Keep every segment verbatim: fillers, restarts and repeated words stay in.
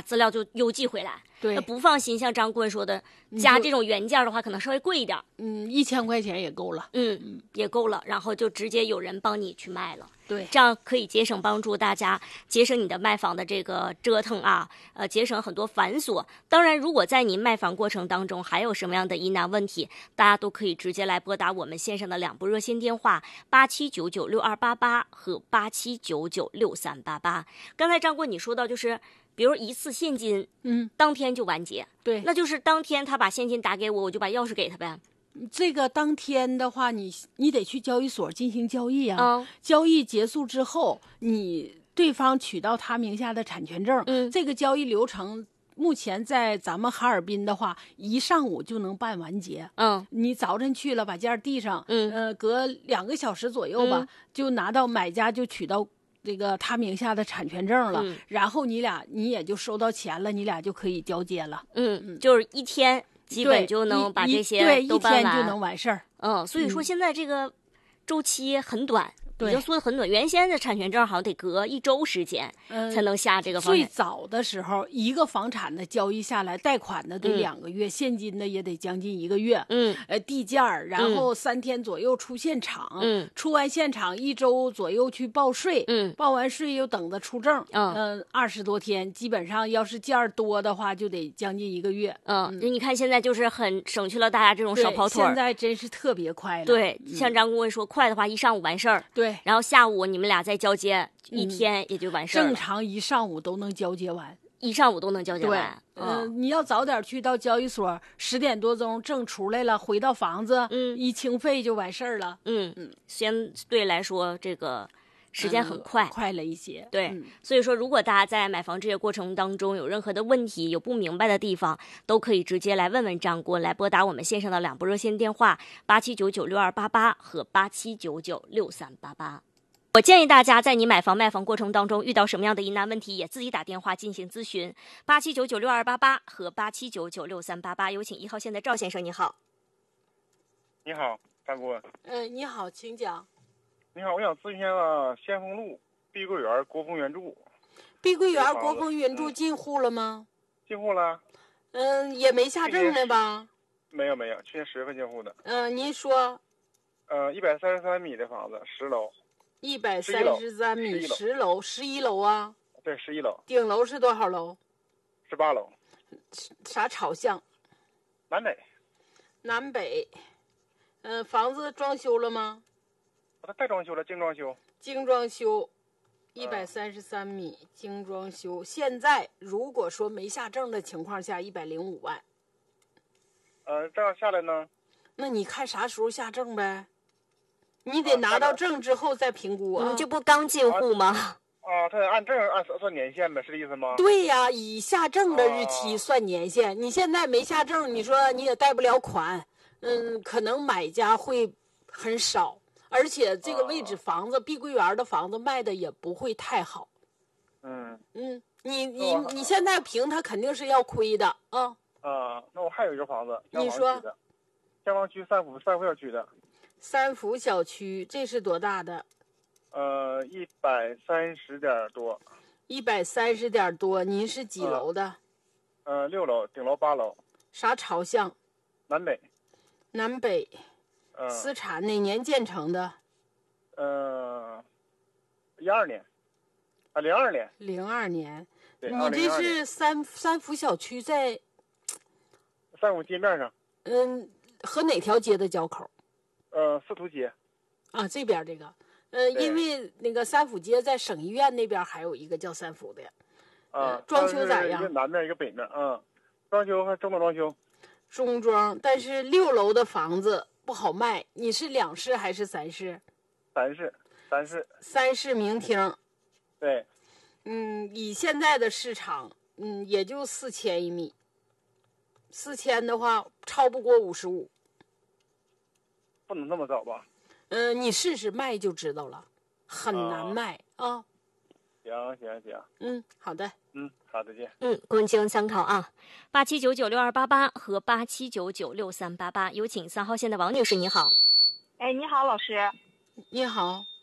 把资料就邮寄回来。 对， 不放心，像张顾问说的，加这种原件的话，可能稍微贵一点。 嗯，一千块钱也够了。 嗯嗯，也够了。然后就直接有人帮你去卖了。 对， 这样可以节省帮助大家节省你的卖房的这个折腾啊，呃，节省很多繁琐。当然，如果在您卖房过程当中还有什么样的疑难问题，大家都可以直接来拨打我们线上的两部热线电话八七九九六二八八和八七九九六三八八。刚才张顾问你说到就是。比如一次现金， 嗯， 当天就完结， 对， 那就是当天他把现金打给我，我就把钥匙给他呗。 这个当天的话，你你得去交易所进行交易啊。 嗯、 交易结束之后，你对方取到他名下的产权证， 嗯， 这个交易流程目前在咱们哈尔滨的话，一上午就能办完结。 嗯， 你早晨去了，把件递上， 嗯， 呃，隔两个小时左右吧， 嗯、 就拿到买家就取到。这个他名下的产权证了、 嗯， 然后你俩你也就收到钱了，你俩就可以交接了。 嗯嗯，就是一天基本就能把这些都办完， 对，一天就能完事儿。 嗯，所以说现在这个周期很短。 已经缩得很短，原先的产权证好像得隔一周时间才能下这个房产、 嗯。最早的时候，一个房产的交易下来，贷款的得两个月、嗯，现金的也得将近一个月。 嗯， 呃，递件儿，然后三天左右出现场。 嗯， 出完现场一周左右去报税。 嗯， 报完税又等着出证。 嗯， 二十、呃、多天，基本上要是件儿多的话，就得将近一个月。 嗯，嗯你看现在就是很省去了大家这种少跑腿。 现在真是特别快了。 对， 嗯、 像张顾问说，快的话一上午完事儿。 对， 然后下午。你们俩再交接一天也就完事儿了、 嗯，正常一上午都能交接完， 一上午都能交接完。 对，嗯、呃，你要早点去到交易所，十点多钟正出来了，回到房子， 嗯， 一清费就完事儿了。 嗯嗯，相对来说这个时间很快， 嗯、快了一些。 对、 嗯， 所以说如果大家在买房这些过程当中有任何的问题，有不明白的地方，都可以直接来问问张顾问，来拨打我们线上的两部热线电话八七九九六二八八和八七九九六三八八。我建议大家在你买房卖房过程当中遇到什么样的疑难问题，也自己打电话进行咨询八七九九六二八八和八七九九六三八八。有请一号线的赵先生，你好。 你好，张顾问。 嗯、呃，你好，请讲。 你好，我想咨询一下先锋路碧桂园国风原著。 碧桂园国风原著进户了吗？ 进户了。 嗯，也没下证呢吧？ 没有没有，去年十月份进户的。 嗯、呃，您说。 呃，一百三十三米的房子，十楼。 一百三十三米，十楼，十一楼啊？ 对，十一楼。 顶楼是多少楼？ 十八楼。 啥朝向？ 南北。 南北。嗯、呃，房子装修了吗？ 它带装修了，精装修。 精装修，一百三十三米，嗯、精装修。现在如果说没下证的情况下，一百零五万。 呃，这样下来呢？ 那你看啥时候下证呗？你得拿到证之后再评估啊！ 嗯、这不刚进户吗？ 啊，他得按证按算年限呗，是这意思吗？ 对呀，以下证的日期算年限。啊、你现在没下证，你说你也贷不了款，嗯，可能买家会很少，而且这个位置房子，啊、碧桂园的房子卖的也不会太好。 嗯嗯，你你你现在评，他肯定是要亏的啊。 啊，那我还有一个房子， 你说， 香坊区三福三福小区的。 三福小区，这是多大的？ 呃，一百三十点多。 一百三十点多，您是几楼的？ 呃，六楼，顶楼八楼。 啥朝向？ 南北。 南北。 呃， 私产哪年建成的？ 呃，一二年。啊，零二年。 零二年。 对， 你这是三三福小区在三福街面上。 嗯，和哪条街的交口？ 呃，司徒街。 啊，这边这个，呃，因为那个三福街在省医院那边还有一个叫三福的。 啊， 呃、装修咋样？ 一个南面一个北面，嗯，装修还中等装修。 中装，但是六楼的房子不好卖。你是两室还是三室？ 三室，三室。 三室明厅。 对。 嗯，以现在的市场，嗯，也就四千一米。四千的话，超不过五十五。 不能那么早吧？ 嗯、呃，你试试卖就知道了，很难卖啊。啊行行行。 嗯，好的。 嗯，好，再见。 嗯，供您进行参考啊。八七九九六二八八和八七九九六三八八，有请三号线的王女士，你好。 哎，你好，老师。 你好。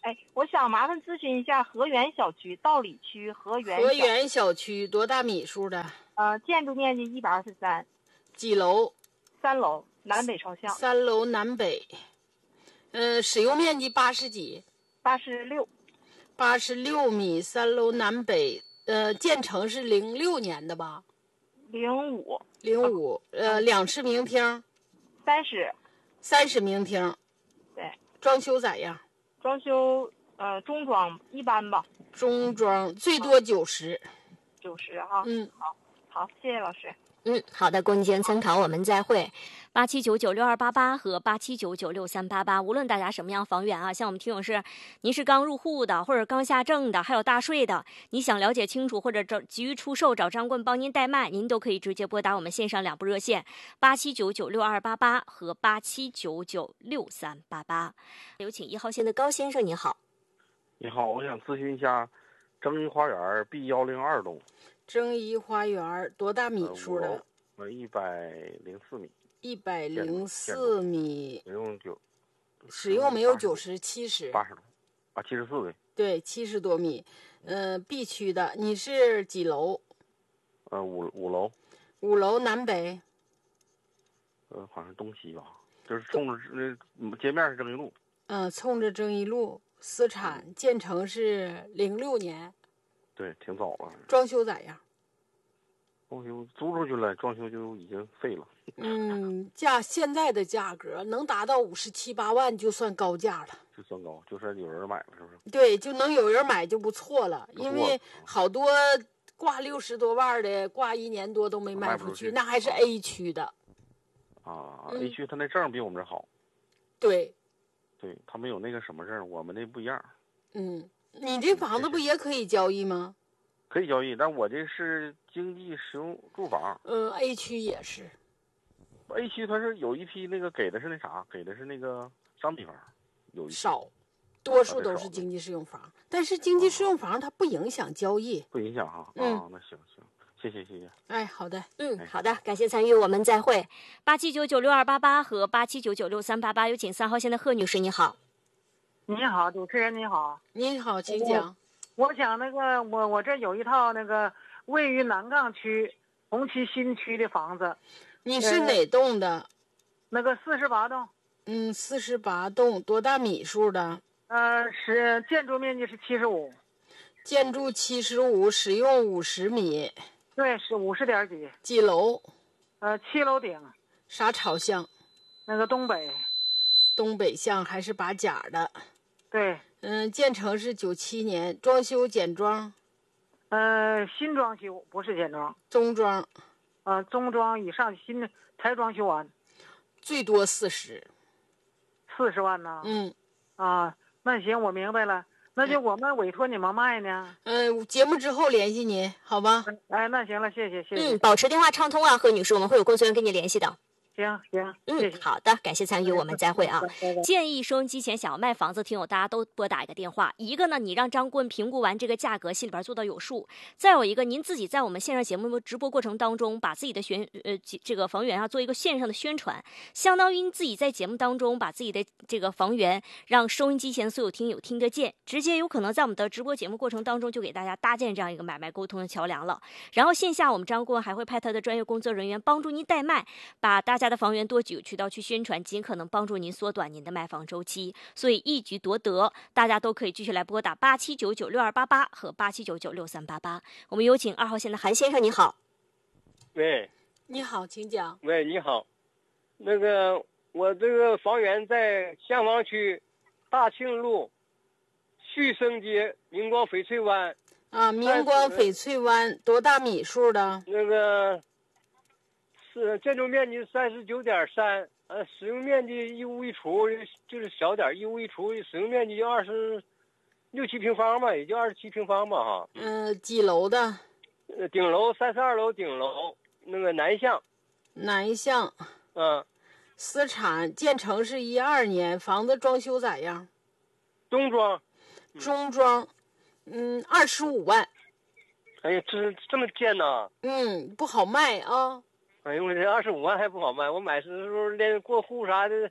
哎，我想麻烦咨询一下河源小区道里区河源河源小区多大米数的？ 呃，建筑面积一百二十三， 几楼？ 三楼，南北朝向。 三楼南北。嗯、呃，使用面积八十几？ 八十六。 八十六米，三楼南北。呃，建成是零六年的吧？ 零五。 零五。呃，两室明厅。 三室。 三室明厅。 对。 装修咋样？ 装修呃中装一般吧。 中装最多九十。 九十哈。 嗯， 好，好，谢谢老师。 嗯，好的，供您先参考，我们再会。八七九九六二八八和八七九九六三八八，无论大家什么样房源啊，像我们听友是您是刚入户的，或者刚下证的，还有大税的，你想了解清楚或者找急于出售，找张棍帮您代卖，您都可以直接拨打我们线上两部热线八七九九六二八八和八七九九六三八八。有请一号线的高先生，你好。 你好，我想咨询一下征一花园 B 一零二栋。 征一花园多大米数的？ 呃，一百零四米。 一百零四米。 使用九。 使用没有九十，七十。 八十多。啊，七十四对。 对，七十多米。呃 ，B 区的，你是几楼？ 呃，五五楼。 五楼南北。 呃，好像东西吧，就是冲着那街面是正义路。 嗯、呃，冲着正义路。私产，建成是零六年。 对，挺早了。 装修咋样？ 装修租出去了，装修就已经废了。 嗯，价现在的价格能达到五十七八万，就算高价了。 就算高，就算有人买了，是不是？ 对，就能有人买就不错了。 不错因为好多挂六十多万的，挂一年多都没卖出去， 卖不出去那还是 A 区的。 啊、 嗯、 ，A 区他那证比我们这好。 对。 对他们有那个什么证，我们那不一样。 嗯，你这房子不也可以交易吗？ 可以交易，但我这是经济实用住房。 嗯 ，A 区也是。 A 区它是有一批那个给的是那啥，给的是那个商品房，有一批少，多数都是经济适用房。啊、但是经济适用房它不影响交易。 不影响哈。 嗯、 啊，那行行，谢谢谢谢。 哎，好的。 嗯，好的，感谢参与，我们再会。八七九九六二八八和八七九九六三八八，有请三号线的贺女士，你好。 你好，主持人你好。 你好，请讲。 我想那个我我这有一套那个位于南岗区红旗新区的房子。 你是哪栋的？呃、 那个四十八栋。 嗯，四十八栋多大米数的？ 呃，是建筑面积是七十五。 建筑七十五，使用五十米。 对，是五十点几。 几楼？ 呃，七楼顶。 啥朝向？ 那个东北。 东北向还是把甲的？ 对。 嗯，建成是九七年，装修简装。 呃，新装修不是简装。 中装。 呃，中装以上新的才装修完。 最多四十。 四十万呢？ 嗯。 啊，那行，我明白了。那就我们委托你们卖呢。 嗯、呃，节目之后联系您，好吧？ 哎，那行了，谢谢谢谢。 嗯，保持电话畅通啊，贺女士，我们会有工作人员跟你联系的。 行行， 嗯，好的，感谢参与，我们再会啊。建议收音机前想要卖房子听友，大家都拨打一个电话。一个呢，你让张棍评估完这个价格，心里边做到有数；再有一个，您自己在我们线上节目直播过程当中，把自己的宣呃这个房源啊做一个线上的宣传，相当于自己在节目当中把自己的这个房源让收音机前所有听友听得见，直接有可能在我们的直播节目过程当中就给大家搭建这样一个买卖沟通的桥梁了。然后线下我们张棍还会派他的专业工作人员帮助您代卖，把大家的房源多举渠道去宣传，尽可能帮助您缩短您的卖房周期，所以一举夺得。大家都可以继续来拨打八七九九六二八八和八七九九六三八八。我们有请二号线的韩先生，你好。 喂， 你好，请讲。 喂，你好，那个我这个房源在香坊区大庆路旭升街明光翡翠湾。 啊，明光翡翠湾多大米数的？ 那个是建筑面积三十九点三，呃，使用面积一屋一厨，就是小点一屋一厨，使用面积就二十六七平方吧，也就二十七平方吧，哈。 嗯、呃，几楼的？ 呃，顶楼三十二楼顶楼，那个南向。 南向。 嗯。 私产，建成是一二年，房子装修咋样？ 中装。 中装，嗯，二十五万。 哎呀，这这么贱呐！ 嗯，不好卖啊。 哎呦，我这二十五万还不好卖，我买的时候连过户啥的，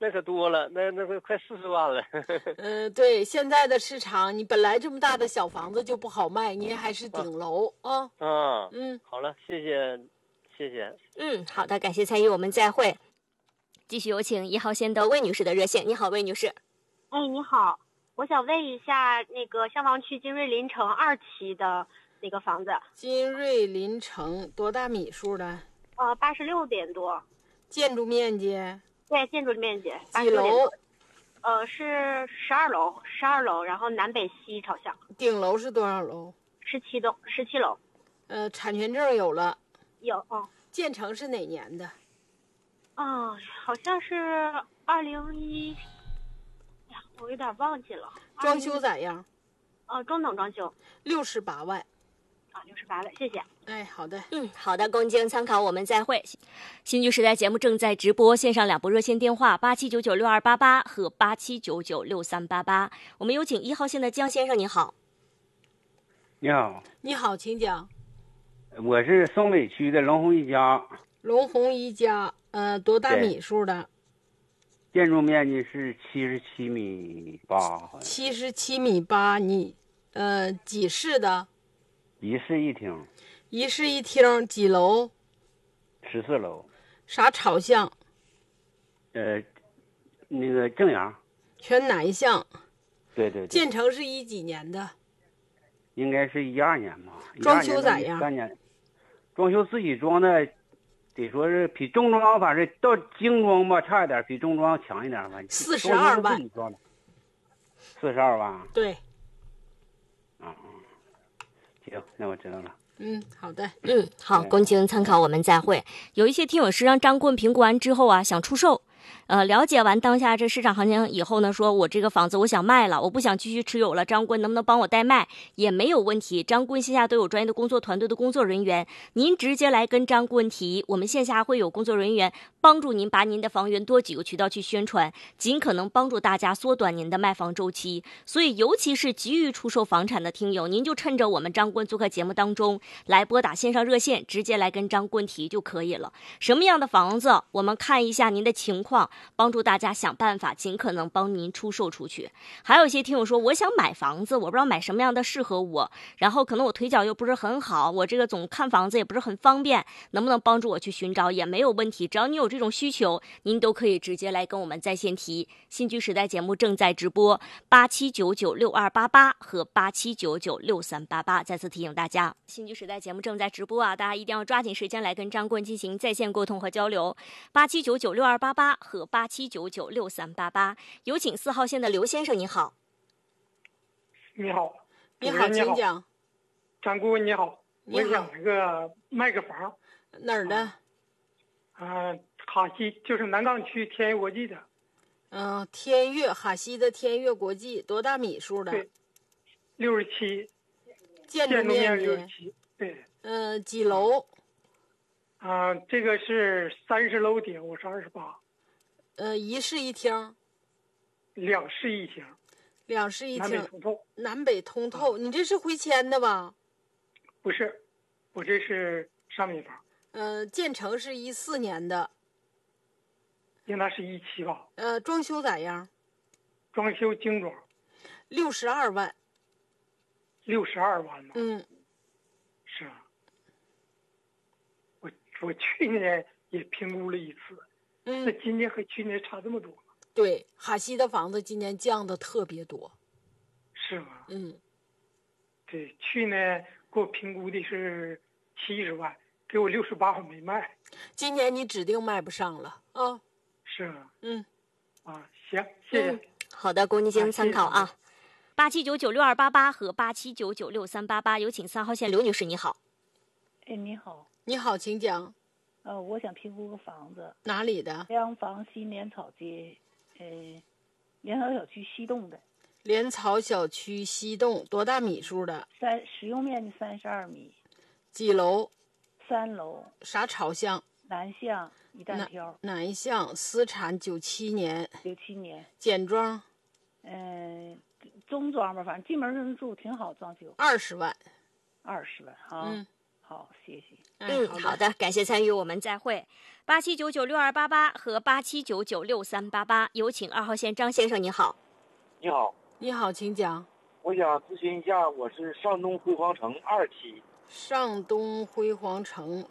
那可多了，那那个快四十万了。 嗯、呃，对，现在的市场，你本来这么大的小房子就不好卖，您还是顶楼啊。 啊， 嗯， 好了，谢谢，谢谢。 嗯，好的，感谢参与，我们再会。继续有请一号线的魏女士的热线。你好，魏女士。 哎，你好，我想问一下，那个消防区金瑞林城二期的那个房子。 金瑞林城多大米数的？ 呃，八十六点多。 建筑面积？ 对，建筑面积。 几楼？ 呃，是十二楼，十二楼，然后南北西朝向。 顶楼是多少楼？ 十七栋，十七楼。 呃，产权证有了。 有，嗯。 建成是哪年的？ 啊、嗯，好像是二零一，呀，我有点忘记了。 装修咋样？ 呃，中等装修。 六十八万。 啊，六十八万，谢谢。 哎，好的， 嗯，好的，供经参考，我们再会。新居时代节目正在直播，线上两部热线电话八七九九六二八八和八七九九六三八八。我们有请一号线的江先生，你好。 你好。 你好，请讲。 我是松北区的龙鸿一家。 龙鸿一家，呃，多大米数的？ 建筑面积是七十七米八。 七十七米八，你，呃，几室的？ 一室一厅。 一室一厅，几楼？ 十四楼。 啥朝向？ 呃，那个正阳。 全南向。 对对对。 建成是一几年的？ 应该是一二年吧。 装修咋样？ 三年。装修自己装的，得说是比中装，反正到精装吧差一点，比中装强一点吧。 四十二万。 四十二万。 对。 啊。行，那我知道了。 嗯，好的。 嗯，好，供经参考，我们再会。有一些听友是让张棍评估完之后啊，想出售。呃，了解完当下这市场行情以后呢，说我这个房子我想卖了，我不想继续持有了，张棍能不能帮我代卖？也没有问题，张棍线下都有专业的工作团队的工作人员，您直接来跟张棍提，我们线下会有工作人员帮助您把您的房源多几个渠道去宣传，尽可能帮助大家缩短您的卖房周期。所以尤其是急于出售房产的听友，您就趁着我们张棍做客节目当中来拨打线上热线，直接来跟张棍提就可以了。什么样的房子，我们看一下您的情况，帮助大家想办法尽可能帮您出售出去。还有一些听友说，我想买房子，我不知道买什么样的适合我，然后可能我腿脚又不是很好，我这个总看房子也不是很方便，能不能帮助我去寻找？也没有问题，只要你有这种需求，您都可以直接来跟我们在线提。新居时代节目正在直播，八七九九六二八八和八七九九六三八八。再次提醒大家，新居时代节目正在直播啊，大家一定要抓紧时间来跟张棍进行在线沟通和交流。八七九九六二八八和八七九九六三八八。有请四号线的刘先生，你好。 你好。 你好，请讲。 张顾问你好， 你好， 我想那个卖个房。 哪儿的？ 啊、呃，哈西，就是南岗区天悦国际的。 嗯、呃，天悦哈西的天悦国际，多大米数的？ 对，六十七。 建筑面积六十七。对。 呃，几楼？ 啊、呃，这个是三十楼顶，我是二十八。 呃，一室一厅。 两室一厅。 两室一厅。 南北通透。 南北通透，你这是回迁的吧？ 不是，我这是商品房。 呃，建成是一四年的。 应该是一七吧。 呃，装修咋样？ 装修精装。 六十二万。 六十二万吗？ 嗯。 是啊。我我去年也评估了一次。 嗯。 那今年和去年差这么多？ 对，哈西的房子今年降的特别多。 是吗？ 嗯。 对，去年给我评估的是七十万，给我六十八万没卖。 今年你指定卖不上了啊。 是啊。 嗯。 啊，行，谢谢。 嗯、好的，供经参考啊。八七九九六二八八和八七九九六三八八，有请三号线刘女士，你好。 哎，你好。 你好，请讲。 呃，我想评估个房子。 哪里的？ 两房西莲草街，呃，莲草小区西栋的。 莲草小区西栋，多大米数的？ 三，使用面积三十二米。 几楼？ 三楼。 啥朝向？ 南向，一担挑。 南向，私产九七年。 九七年。 简装？ 嗯、呃，中装吧，反正进门就能住，挺好，装修。 二十万。 二十万，好。 嗯。 好，谢谢。 嗯，好的，感谢参与，我们再会。八七九九六二八八和八七九九六三八八，有请二号线张先生，你好。 你好， 你好，请讲。 我想咨询一下，我是上东辉煌城二期。 上东辉煌城